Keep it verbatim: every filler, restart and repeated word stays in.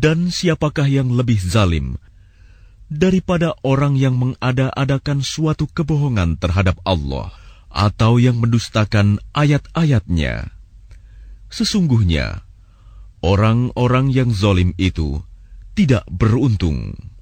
Dan siapakah yang lebih zalim daripada orang yang mengada-adakan suatu kebohongan terhadap Allah atau yang mendustakan ayat-ayatnya? Sesungguhnya orang-orang yang zalim itu tidak beruntung.